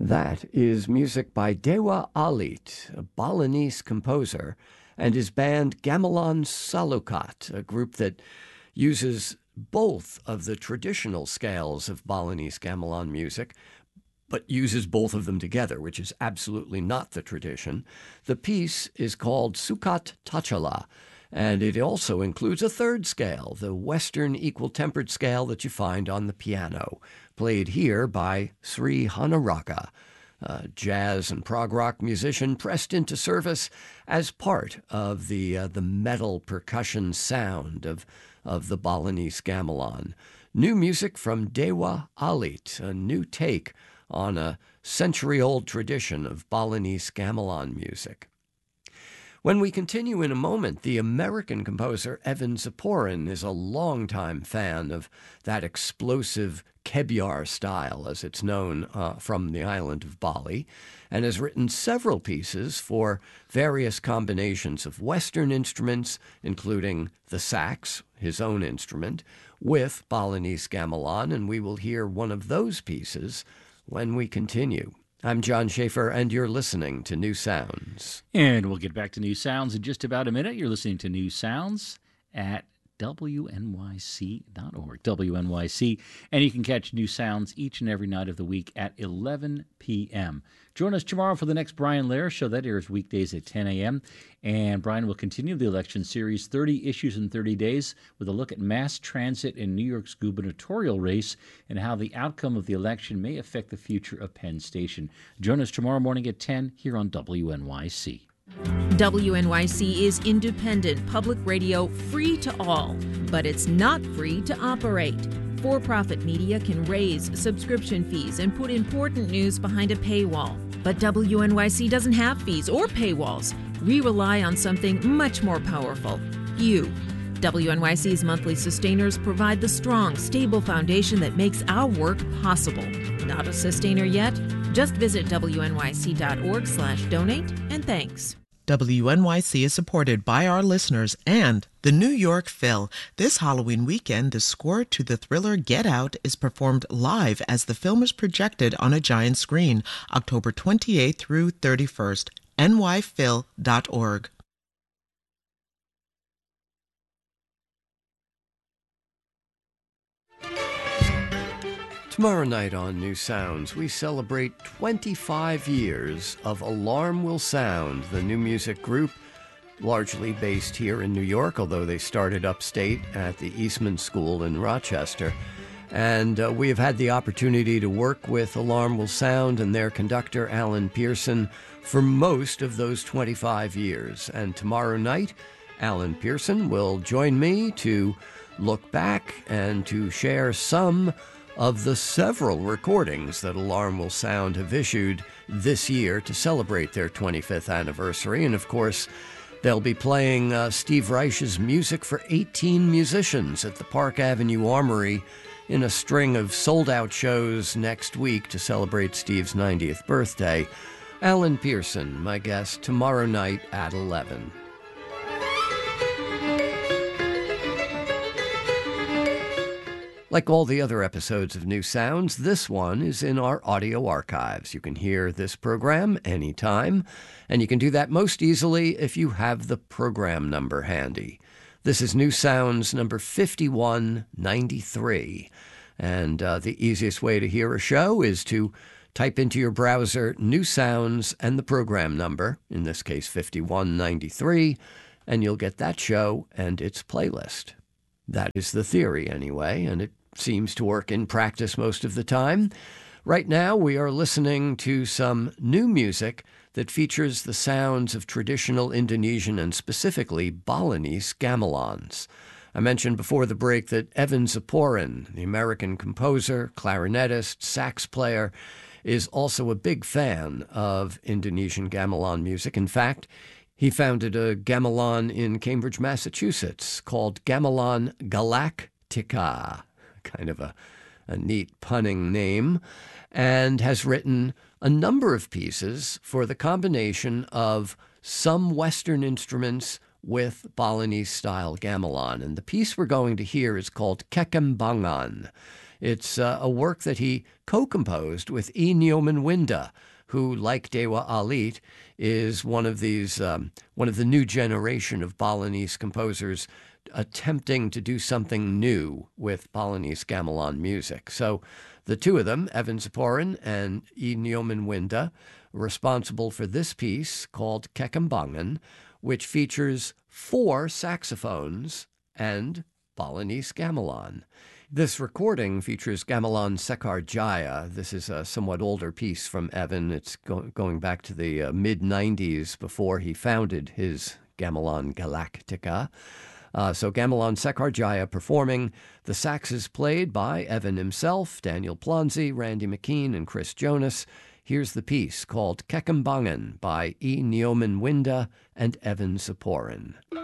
That is music by Dewa Alit, a Balinese composer, and his band Gamelan Salukat, a group that uses both of the traditional scales of Balinese gamelan music, but uses both of them together, which is absolutely not the tradition. The piece is called Sukat Tachala, and it also includes a third scale, the Western equal-tempered scale that you find on the piano, played here by Sri Hanaraga, a jazz and prog rock musician pressed into service as part of the metal percussion sound of the Balinese gamelan. New music from Dewa Alit, a new take on a century-old tradition of Balinese gamelan music. When we continue in a moment, the American composer Evan Ziporyn is a longtime fan of that explosive kebyar style, as it's known from the island of Bali, and has written several pieces for various combinations of Western instruments, including the sax, his own instrument, with Balinese gamelan, and we will hear one of those pieces when we continue. I'm John Schaefer, and you're listening to New Sounds. And we'll get back to New Sounds in just about a minute. You're listening to New Sounds at WNYC.org, WNYC. And you can catch New Sounds each and every night of the week at 11 p.m. Join us tomorrow for the next Brian Lehrer show. That airs weekdays at 10 a.m. And Brian will continue the election series, 30 Issues in 30 Days, with a look at mass transit in New York's gubernatorial race and how the outcome of the election may affect the future of Penn Station. Join us tomorrow morning at 10 here on WNYC. WNYC is independent public radio, free to all, but it's not free to operate. For-profit media can raise subscription fees and put important news behind a paywall. But WNYC doesn't have fees or paywalls. We rely on something much more powerful, you. WNYC's monthly sustainers provide the strong, stable foundation that makes our work possible. Not a sustainer yet? Just visit WNYC.org/donate, and thanks. WNYC is supported by our listeners and the New York Phil. This Halloween weekend, the score to the thriller Get Out is performed live as the film is projected on a giant screen, October 28th through 31st. nyphil.org. Tomorrow night on New Sounds, we celebrate 25 years of Alarm Will Sound, the new music group, largely based here in New York, although they started upstate at the Eastman School in Rochester. And we have had the opportunity to work with Alarm Will Sound and their conductor, Alan Pearson, for most of those 25 years. And tomorrow night, Alan Pearson will join me to look back and to share some of the several recordings that Alarm Will Sound have issued this year to celebrate their 25th anniversary. And of course, they'll be playing Steve Reich's music for 18 musicians at the Park Avenue Armory in a string of sold-out shows next week to celebrate Steve's 90th birthday. Alan Pearson, my guest, tomorrow night at 11. Like all the other episodes of New Sounds, this one is in our audio archives. You can hear this program anytime, and you can do that most easily if you have the program number handy. This is New Sounds number 5193, and the easiest way to hear a show is to type into your browser New Sounds and the program number, in this case 5193, and you'll get that show and its playlist. That is the theory anyway, and it seems to work in practice most of the time. Right now, we are listening to some new music that features the sounds of traditional Indonesian and specifically Balinese gamelans. I mentioned before the break that Evan Ziporyn, the American composer, clarinetist, sax player, is also a big fan of Indonesian gamelan music. In fact, he founded a gamelan in Cambridge, Massachusetts called Gamelan Galactica, kind of a neat punning name, and has written a number of pieces for the combination of some Western instruments with Balinese-style gamelan. And the piece we're going to hear is called Kekembangan. It's a work that he co-composed with E. Nyoman Winda, who, like Dewa Alit, is one of the new generation of Balinese composers attempting to do something new with Balinese gamelan music. So the two of them, Evan Ziporyn and E. Nyoman Winda, responsible for this piece called Kekembangan, which features 4 saxophones and Balinese gamelan. This recording features Gamelan Sekar Jaya. This is a somewhat older piece from Evan. It's going back to the mid-90s before he founded his Gamelan Galactica. So Gamelan Sekar Jaya performing. The sax is played by Evan himself, Daniel Plonzi, Randy McKean, and Chris Jonas. Here's the piece called Kekembangan by E. Nyoman Winda and Evan Ziporyn.